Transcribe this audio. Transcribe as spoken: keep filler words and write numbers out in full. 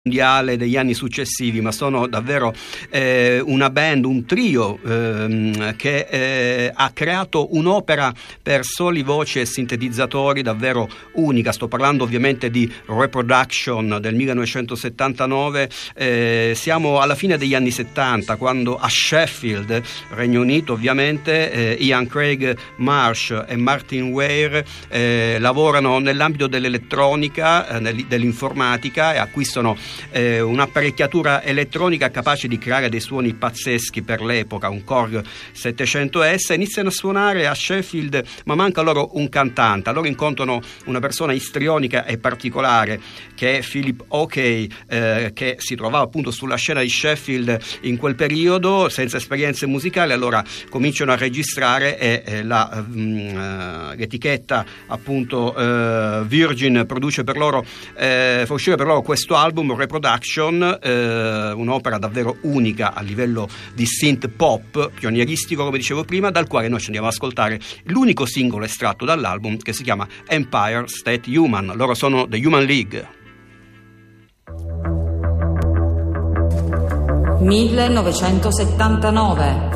mondiale degli anni successivi, ma sono davvero eh, una band, un trio ehm, che eh, ha creato un'opera per soli voci e sintetizzatori davvero unica. Sto parlando ovviamente di Reproduction del millenovecentosettantanove. Eh, siamo alla fine degli anni settanta, quando a Sheffield, Regno Unito ovviamente, eh, Ian Craig Marsh e Martin Ware eh, lavorano nell'ambito dell'elettronica, eh, dell'informatica, e acquistano Eh, un'apparecchiatura elettronica capace di creare dei suoni pazzeschi per l'epoca, un Korg settecento S. Iniziano a suonare a Sheffield, ma manca loro un cantante. Allora incontrano una persona istrionica e particolare che è Philip Oakey, eh, che si trovava appunto sulla scena di Sheffield in quel periodo, senza esperienze musicali. Allora cominciano a registrare e eh, la, um, l'etichetta appunto uh, Virgin produce per loro, eh, fa uscire per loro questo album Reproduction, eh, un'opera davvero unica a livello di synth pop, pionieristico come dicevo prima, dal quale noi ci andiamo ad ascoltare l'unico singolo estratto dall'album, che si chiama Empire State Human. Loro sono The Human League. millenovecentosettantanove